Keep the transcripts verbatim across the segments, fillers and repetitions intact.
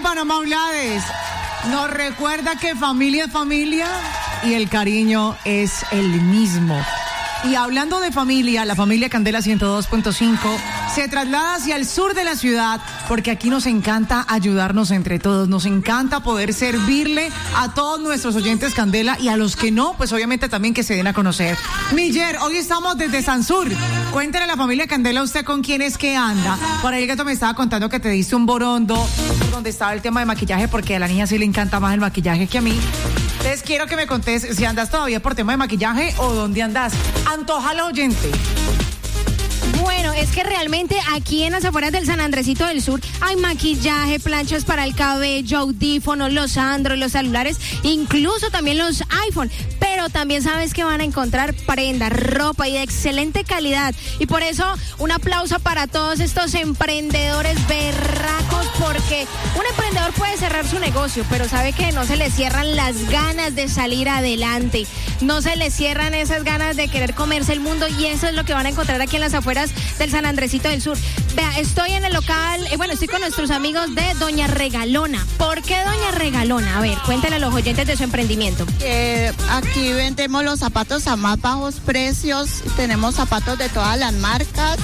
Panamá Blades nos recuerda que familia es familia y el cariño es el mismo. Y hablando de familia, la familia Candela ciento dos punto cinco se traslada hacia el sur de la ciudad porque aquí nos encanta ayudarnos entre todos, nos encanta poder servirle a todos nuestros oyentes Candela y a los que no, pues obviamente también que se den a conocer. Miller, hoy estamos desde Sansur. Cuéntale a la familia Candela usted con quién es que anda. Por ahí el gato me estaba contando que te diste un borondo donde estaba el tema de maquillaje porque a la niña sí le encanta más el maquillaje que a mí. Entonces quiero que me contes si andas todavía por tema de maquillaje o dónde andas. Antoja al oyente. Bueno, es que realmente aquí en las afueras del San Andresito del Sur hay maquillaje, planchas para el cabello, audífonos, los Android, los celulares, incluso también los iPhone. Pero también sabes que van a encontrar prendas, ropa y de excelente calidad. Y por eso un aplauso para todos estos emprendedores berracos, porque un emprendedor puede cerrar su negocio, pero sabe que no se le cierran las ganas de salir adelante. No se le cierran esas ganas de querer comerse el mundo y eso es lo que van a encontrar aquí en las afueras del San Andresito del Sur. Vea, estoy en el local, eh, bueno, estoy con nuestros amigos de Doña Regalona. ¿Por qué Doña Regalona? A ver, cuéntale a los oyentes de su emprendimiento. Eh, aquí vendemos los zapatos a más bajos precios, tenemos zapatos de todas las marcas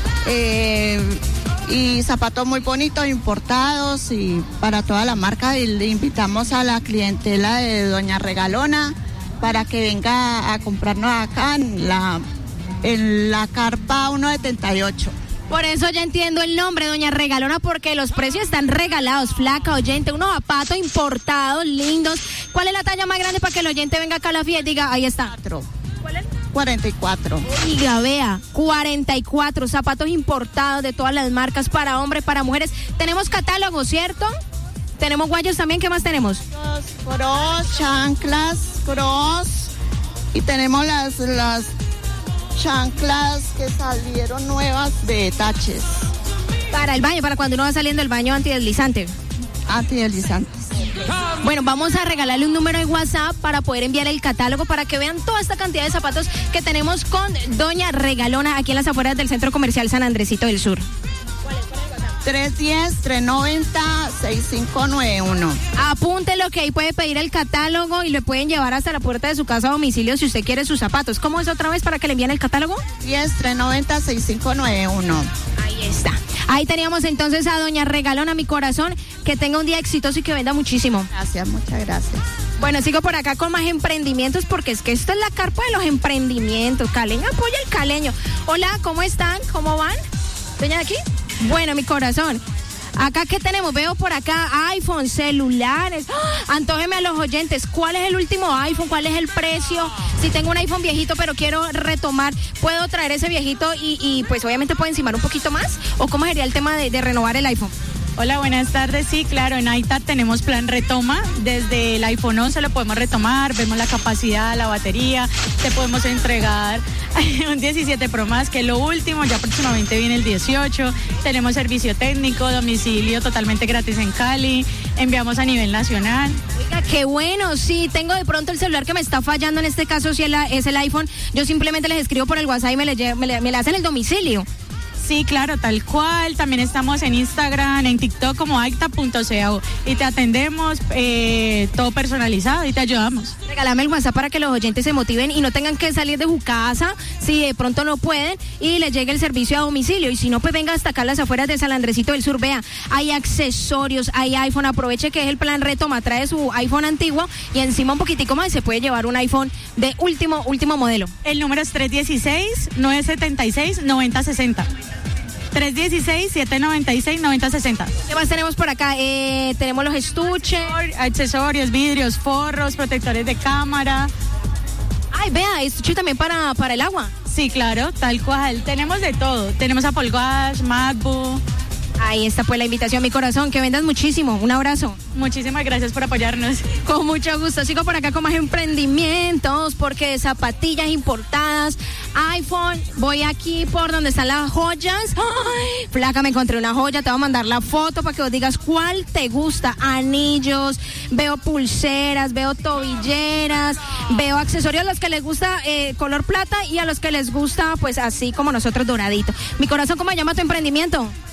eh, y zapatos muy bonitos, importados y para toda la marca, y le invitamos a la clientela de Doña Regalona para que venga a comprarnos acá en la, en la carpa ciento setenta y ocho. Por eso ya entiendo el nombre, Doña Regalona, porque los precios están regalados, flaca, oyente, unos zapatos importados, lindos. ¿Cuál es la talla más grande para que el oyente venga acá a la fiesta y diga, ahí está? ¿Cuál es? cuarenta y cuatro. Oiga, vea, cuarenta y cuatro, zapatos importados de todas las marcas, para hombres, para mujeres. Tenemos catálogo, ¿cierto? Tenemos guayos también, ¿qué más tenemos? Cross, chanclas, cross, y tenemos las, las chanclas que salieron nuevas de taches. Para el baño, para cuando uno va saliendo del baño, antideslizante. Antideslizantes. Bueno, vamos a regalarle un número de WhatsApp para poder enviar el catálogo para que vean toda esta cantidad de zapatos que tenemos con Doña Regalona aquí en las afueras del Centro Comercial San Andresito del Sur. tres uno cero, tres nueve cero, seis cinco nueve uno. Apúntelo que ahí puede pedir el catálogo y le pueden llevar hasta la puerta de su casa a domicilio si usted quiere sus zapatos. ¿Cómo es otra vez para que le envíen el catálogo? diez, tres nueve cero, seis cinco nueve uno. Ahí está. Ahí teníamos entonces a Doña Regalona, mi corazón. Que tenga un día exitoso y que venda muchísimo. Gracias, muchas gracias. Bueno, sigo por acá con más emprendimientos porque es que esto es la carpa de los emprendimientos. Caleño apoya el caleño. Hola, ¿cómo están? ¿Cómo van? ¿Doña de aquí? Bueno, mi corazón. Acá, ¿qué tenemos? Veo por acá iPhone, celulares. ¡Oh! Antójeme a los oyentes, ¿cuál es el último iPhone? ¿Cuál es el precio? Si tengo un iPhone viejito, pero quiero retomar, ¿puedo traer ese viejito y, y pues obviamente puedo encimar un poquito más? ¿O cómo sería el tema de, de renovar el iPhone? Hola, buenas tardes. Sí, claro, en I T A tenemos plan retoma. Desde el iPhone once lo podemos retomar, vemos la capacidad, la batería, te podemos entregar un diecisiete Pro más, que es lo último, ya próximamente viene el dieciocho. Tenemos servicio técnico, domicilio totalmente gratis en Cali, enviamos a nivel nacional. Oiga, qué bueno, sí, tengo de pronto el celular que me está fallando, en este caso si es el iPhone, yo simplemente les escribo por el WhatsApp y me le, me le, me le hacen el domicilio. Sí, claro, tal cual. También estamos en Instagram, en TikTok como aita punto co y te atendemos eh, todo personalizado y te ayudamos. Regálame el WhatsApp para que los oyentes se motiven y no tengan que salir de su casa si de pronto no pueden y les llegue el servicio a domicilio. Y si no, pues venga hasta acá a las afueras de San Andresito del Sur. Vea, hay accesorios, hay iPhone. Aproveche que es el plan retoma, trae su iPhone antiguo y encima un poquitico más se puede llevar un iPhone de último, último modelo. El número es tres uno seis, nueve siete seis, nueve cero seis cero. tres uno seis, siete nueve seis, nueve cero seis cero. ¿Qué más tenemos por acá? Eh, tenemos los estuches, accesorios, vidrios, forros, protectores de cámara. Ay, vea, estuche también para, para el agua. Sí, claro, tal cual. Tenemos de todo. Tenemos Apple Watch, MacBook. Ahí está pues la invitación, mi corazón, que vendas muchísimo. Un abrazo. Muchísimas gracias por apoyarnos. Con mucho gusto. Sigo por acá con más emprendimientos, porque zapatillas importadas, iPhone. Voy aquí por donde están las joyas. ¡Ay! Flaca, me encontré una joya. Te voy a mandar la foto para que vos digas cuál te gusta. Anillos, veo pulseras, veo tobilleras, veo accesorios a los que les gusta eh, color plata y a los que les gusta pues así como nosotros doradito. Mi corazón, ¿cómo se llama tu emprendimiento?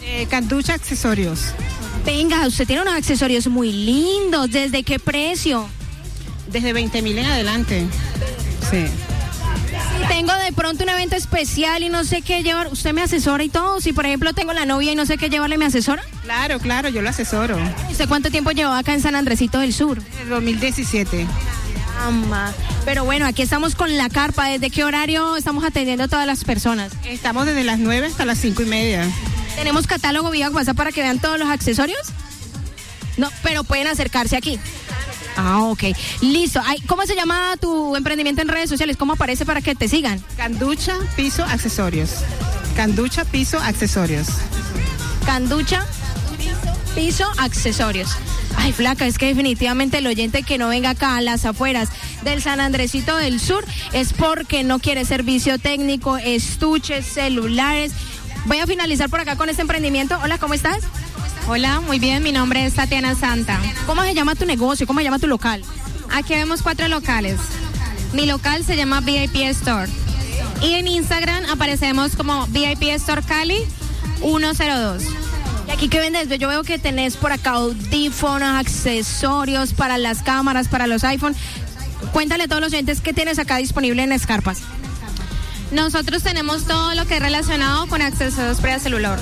Eh, Canducha Accesorios. Venga, usted tiene unos accesorios muy lindos. ¿Desde qué precio? Desde veinte mil en adelante. Sí. Si tengo de pronto un evento especial y no sé qué llevar, ¿usted me asesora y todo? Si por ejemplo tengo la novia y no sé qué llevarle, ¿me asesora? Claro, claro, yo lo asesoro. ¿Usted cuánto tiempo llevó acá en San Andresito del Sur? Desde dos mil diecisiete. Ama. Pero bueno, aquí estamos con la carpa. ¿Desde qué horario estamos atendiendo a todas las personas? Estamos desde las nueve hasta las cinco y media. ¿Tenemos catálogo vía WhatsApp para que vean todos los accesorios? No, pero pueden acercarse aquí. Ah, ok. Listo. Ay, ¿cómo se llama tu emprendimiento en redes sociales? ¿Cómo aparece para que te sigan? Canducha Piso Accesorios. Canducha Piso Accesorios. Canducha Piso Accesorios. Ay, flaca, es que definitivamente el oyente que no venga acá a las afueras del San Andresito del Sur es porque no quiere servicio técnico, estuches, celulares. Voy a finalizar por acá con este emprendimiento. Hola, ¿cómo estás? Hola, muy bien, mi nombre es Tatiana Santa. ¿Cómo se llama tu negocio? ¿Cómo se llama tu local? Aquí vemos cuatro locales. Mi local se llama V I P Store. Y en Instagram aparecemos como V I P Store Cali ciento dos. ¿Y aquí qué vendes? Yo veo que tenés por acá audífonos, accesorios para las cámaras, para los iPhone. Cuéntale a todos los oyentes qué tienes acá disponible en Escarpas. Nosotros tenemos todo lo que es relacionado con accesorios para celular.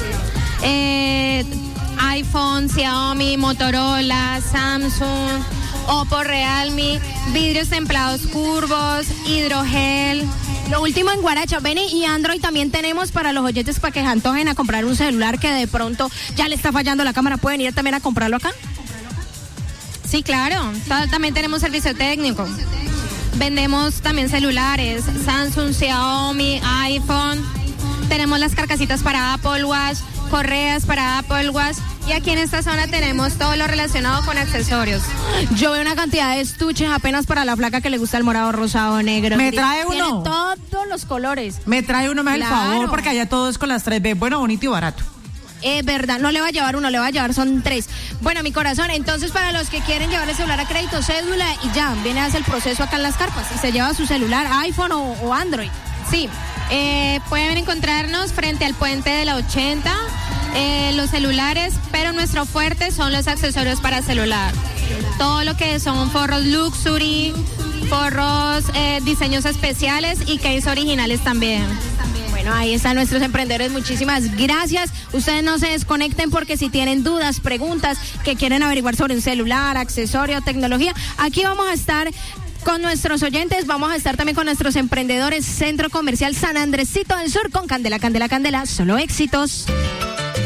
Eh, iPhone, Xiaomi, Motorola, Samsung, Oppo, Realme, vidrios templados curvos, hidrogel. Lo último en Guaracha, Beni, y Android también tenemos para los oyentes para que se antojen a comprar un celular que de pronto ya le está fallando la cámara. ¿Pueden ir también a comprarlo acá? Sí, claro. También tenemos servicio técnico. Vendemos también celulares, Samsung, Xiaomi, iPhone. Tenemos las carcasitas para Apple Watch, correas para Apple Watch. Y aquí en esta zona tenemos todo lo relacionado con accesorios. Yo veo una cantidad de estuches apenas para la flaca que le gusta el morado, rosado, negro. ¿Me gris. trae uno? Tiene todos los colores. Me trae uno, me hace Claro. el favor, porque allá todo es con las tres B. Bueno, bonito y barato. Es verdad, no le va a llevar uno, le va a llevar son tres. Bueno, mi corazón, entonces para los que quieren llevar el celular a crédito, cédula y ya, viene a hacer el proceso acá en las carpas y se lleva su celular, iPhone o, o Android. Sí, eh, pueden encontrarnos frente al puente de la ochenta, eh, los celulares, pero nuestro fuerte son los accesorios para celular. Todo lo que son forros luxury, forros, eh, diseños especiales y case originales también. Bueno, ahí están nuestros emprendedores, muchísimas gracias. Ustedes no se desconecten porque si tienen dudas, preguntas, que quieren averiguar sobre un celular, accesorio, tecnología, aquí vamos a estar con nuestros oyentes, vamos a estar también con nuestros emprendedores. Centro Comercial San Andresito del Sur con Candela, Candela, Candela, solo éxitos.